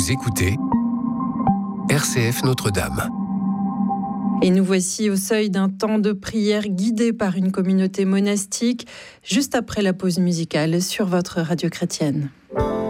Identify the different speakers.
Speaker 1: Vous écoutez RCF Notre-Dame.
Speaker 2: Et nous voici au seuil d'un temps de prière guidé par une communauté monastique, juste après la pause musicale sur votre radio chrétienne.